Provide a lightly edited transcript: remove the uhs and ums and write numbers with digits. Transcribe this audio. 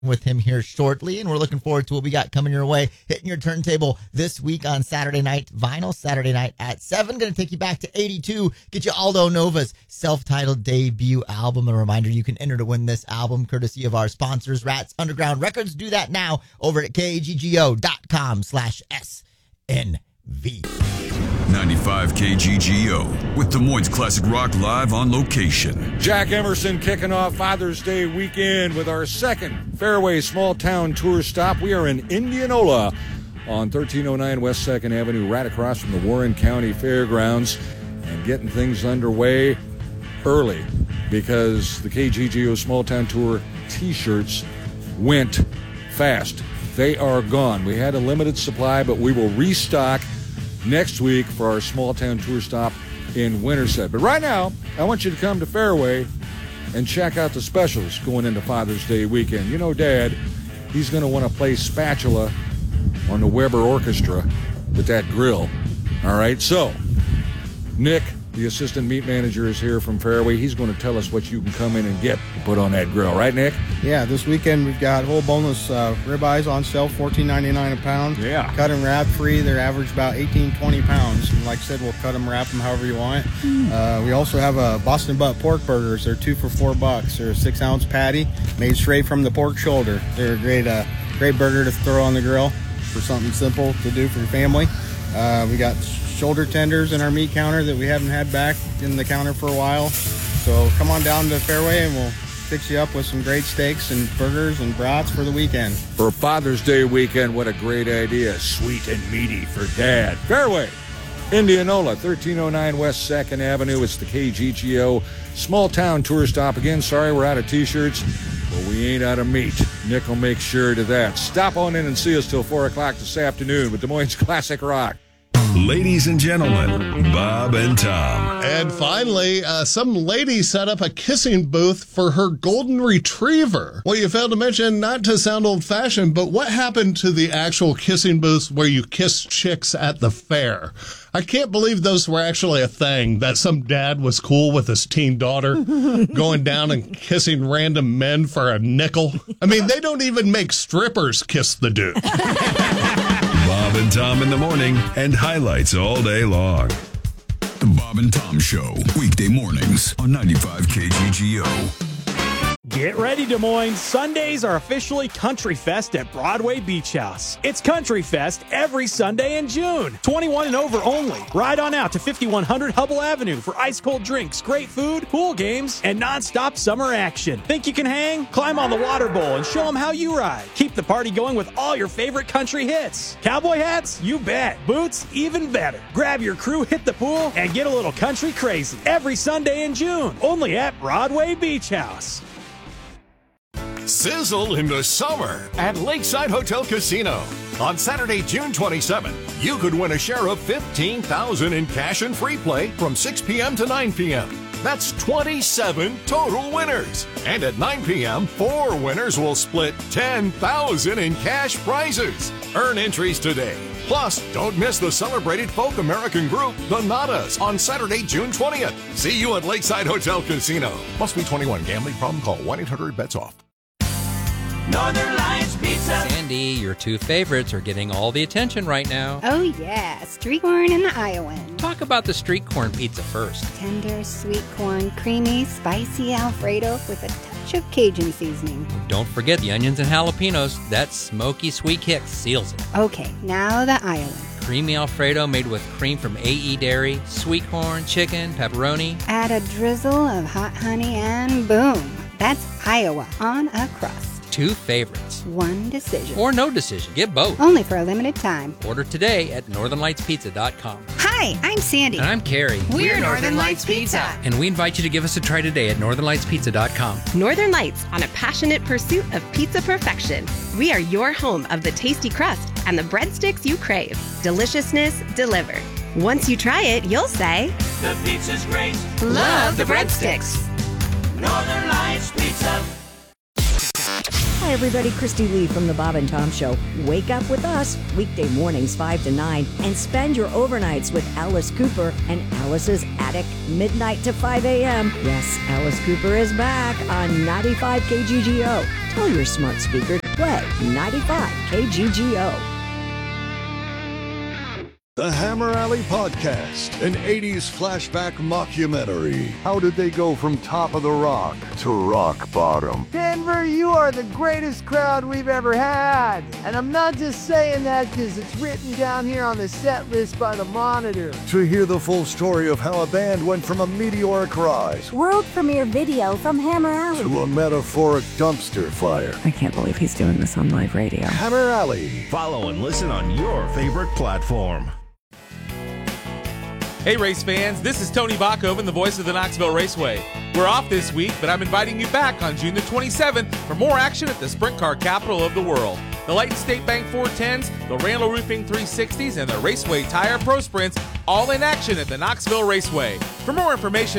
with him here shortly, and we're looking forward to what we got coming your way. Hitting your turntable this week on Saturday night, Vinyl Saturday night at 7. Going to take you back to 82, get you Aldo Nova's self-titled debut album. A reminder, you can enter to win this album courtesy of our sponsors, Rats Underground Records. Do that now over at kggo.com/SNV. 95 KGGO with Des Moines Classic Rock live on location. Jack Emerson kicking off Father's Day weekend with our second Fairway Small Town Tour stop. We are in Indianola on 1309 West 2nd Avenue, right across from the Warren County Fairgrounds, and getting things underway early because the KGGO Small Town Tour t-shirts went fast. They are gone. We had a limited supply, but we will restock next week for our small town tour stop in Winterset. But right now, I want you to come to Fairway and check out the specials going into Father's Day weekend. You know, Dad, he's going to want to play Spatula on the Weber Orchestra with that grill. All right, so Nick, the assistant meat manager, is here from Fairway. He's going to tell us what you can come in and get to put on that grill. Right, Nick? Yeah, this weekend we've got whole boneless ribeyes on sale, $14.99 a pound. Yeah. Cut and wrap free. They're average about 18, 20 pounds. And like I said, we'll cut them, wrap them however you want. We also have Boston butt pork burgers. They're 2 for $4. They're a 6-ounce patty made straight from the pork shoulder. They're a great burger to throw on the grill for something simple to do for your family. We got shoulder tenders in our meat counter that we haven't had back in the counter for a while. So come on down to Fairway and we'll fix you up with some great steaks and burgers and brats for the weekend. For Father's Day weekend, what a great idea. Sweet and meaty for Dad. Fairway, Indianola, 1309 West 2nd Avenue. It's the KGGO Small Town Tour Stop. Again, sorry we're out of t-shirts, but we ain't out of meat. Nick will make sure to that. Stop on in and see us till 4 o'clock this afternoon with Des Moines Classic Rock. Ladies and gentlemen, Bob and Tom. And finally, some lady set up a kissing booth for her golden retriever. Well, you failed to mention, not to sound old-fashioned, but what happened to the actual kissing booths where you kiss chicks at the fair? I can't believe those were actually a thing, that some dad was cool with his teen daughter going down and kissing random men for a nickel. I mean, they don't even make strippers kiss the dude. Bob and Tom in the morning and highlights all day long. The Bob and Tom Show, weekday mornings on 95 KGGO. Get ready, Des Moines. Sundays are officially Country Fest at Broadway Beach House. It's Country Fest every Sunday in June. 21 and over only. Ride on out to 5100 Hubble Avenue for ice-cold drinks, great food, pool games, and non-stop summer action. Think you can hang? Climb on the water bowl and show them how you ride. Keep the party going with all your favorite country hits. Cowboy hats? You bet. Boots? Even better. Grab your crew, hit the pool, and get a little country crazy. Every Sunday in June. Only at Broadway Beach House. Sizzle in the summer at Lakeside Hotel Casino. On Saturday, June 27th, you could win a share of $15,000 in cash and free play from 6 p.m. to 9 p.m. That's 27 total winners. And at 9 p.m., 4 winners will split $10,000 in cash prizes. Earn entries today. Plus, don't miss the celebrated folk American group, the Nadas, on Saturday, June 20th. See you at Lakeside Hotel Casino. Must be 21. Gambling problem? Call 1-800-BETS-OFF. Northern Lights Pizza. Sandy, your two favorites are getting all the attention right now. Oh yeah, street corn and the Iowan. Talk about the street corn pizza first. Tender, sweet corn, creamy, spicy Alfredo with a touch of Cajun seasoning. Don't forget the onions and jalapenos. That smoky sweet kick seals it. Okay, now the Iowan. Creamy Alfredo made with cream from AE Dairy, sweet corn, chicken, pepperoni. Add a drizzle of hot honey and boom. That's Iowa on a crust. Two favorites. One decision. Or no decision. Get both. Only for a limited time. Order today at northernlightspizza.com. Hi, I'm Sandy. And I'm Carrie. We're Northern Lights Pizza. And we invite you to give us a try today at northernlightspizza.com. Northern Lights, on a passionate pursuit of pizza perfection. We are your home of the tasty crust and the breadsticks you crave. Deliciousness delivered. Once you try it, you'll say, the pizza's great. Love the breadsticks. Northern Lights Pizza. Hi, Hi, everybody. Christy Lee from The Bob and Tom Show. Wake up with us weekday mornings 5 to 9 and spend your overnights with Alice Cooper and Alice's Attic, midnight to 5 a.m. Yes, Alice Cooper is back on 95 KGGO. Tell your smart speaker to play 95 KGGO. The Hammer Alley Podcast, an 80s flashback mockumentary. How did they go from top of the rock to rock bottom? Denver, you are the greatest crowd we've ever had. And I'm not just saying that because it's written down here on the set list by the Monitor. To hear the full story of how a band went from a meteoric rise world premiere video from Hammer Alley to a metaphoric dumpster fire. I can't believe he's doing this on live radio. Hammer Alley. Follow and listen on your favorite platform. Hey race fans, this is Tony Bachhoven, the voice of the Knoxville Raceway. We're off this week, but I'm inviting you back on June the 27th for more action at the sprint car capital of the world. The Lighton State Bank 410s, the Randall Roofing 360s, and the Raceway Tire Pro Sprints, all in action at the Knoxville Raceway. For more information,